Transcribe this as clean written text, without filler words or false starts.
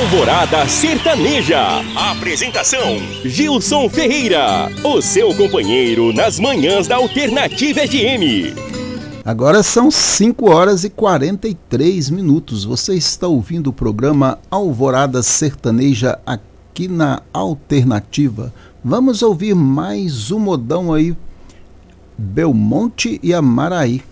Alvorada Sertaneja. Apresentação: Gilson Ferreira, o seu companheiro nas manhãs da Alternativa FM. Agora são 5 horas e 43 minutos. Você está ouvindo o programa Alvorada Sertaneja aqui na Alternativa. Vamos ouvir mais um modão aí. Belmonte e Amaraí.